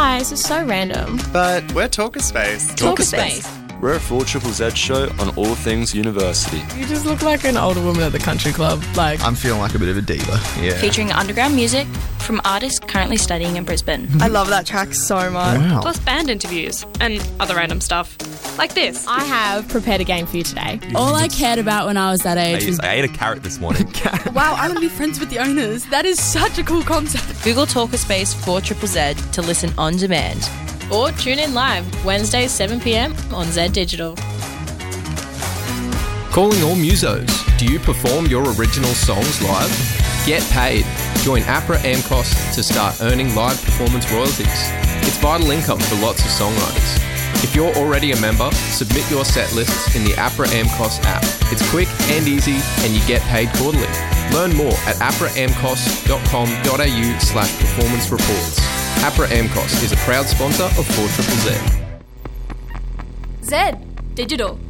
Hi, this is so random. But we're Talkerspace. Talkerspace. We're a 4ZZZ show on all things university. You just look like an older woman at the country club. I'm feeling like a bit of a diva. Yeah. Featuring underground music from artists currently studying in Brisbane. I love that track so much. Wow. Plus band interviews and other random stuff. Like this. I have prepared a game for you today. All I cared about when I was that age was... I ate a carrot this morning. Wow, I want to be friends with the owners. That is such a cool concept. Google Talkerspace 4ZZZ to listen on demand. Or tune in live, Wednesdays 7pm on Z Digital. Calling all musos. Do you perform your original songs live? Get paid. Join APRA AMCOS to start earning live performance royalties. It's vital income for lots of songwriters. If you're already a member, submit your set lists in the APRA AMCOS app. It's quick and easy and you get paid quarterly. Learn more at apraamcos.com.au/performance reports. APRA AMCOS is a proud sponsor of 4ZZZ. Z Digital.